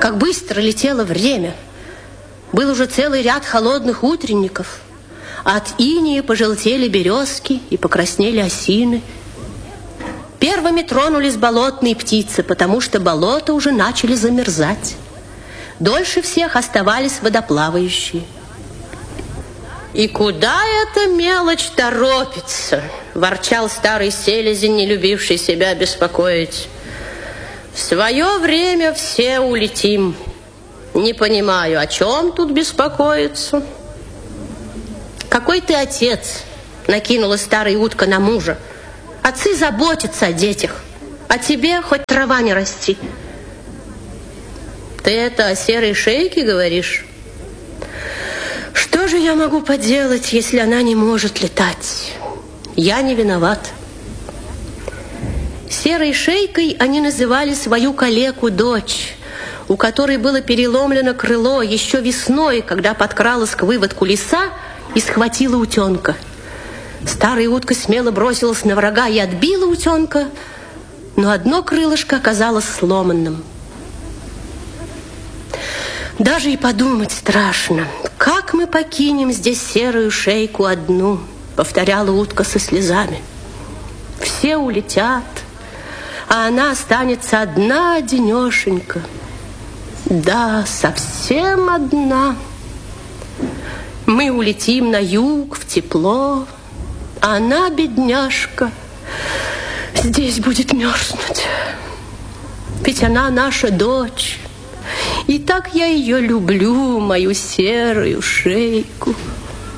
Как быстро летело время. Был уже целый ряд холодных утренников. От инея пожелтели березки и покраснели осины. Первыми тронулись болотные птицы, потому что болота уже начали замерзать. Дольше всех оставались водоплавающие. «И куда эта мелочь торопится?» – ворчал старый селезень, не любивший себя беспокоить. «В свое время все улетим. Не понимаю, о чем тут беспокоиться?» «Какой ты отец?» – накинула старая утка на мужа. «Отцы заботятся о детях, а тебе хоть трава не расти». «Ты это о серой шейке говоришь?» «Что же я могу поделать, если она не может летать? Я не виноват». Серой шейкой они называли свою калеку-дочь, у которой было переломлено крыло еще весной, когда подкралась к выводку лиса и схватила утенка. Старая утка смело бросилась на врага и отбила утенка, но одно крылышко оказалось сломанным. «Даже и подумать страшно, как мы покинем здесь серую шейку одну», — повторяла утка со слезами. «Все улетят, а она останется одна-одинешенька. Да, совсем одна. Мы улетим на юг, в тепло, а она, бедняжка, здесь будет мерзнуть. Ведь она наша дочь, и так я ее люблю, мою серую шейку».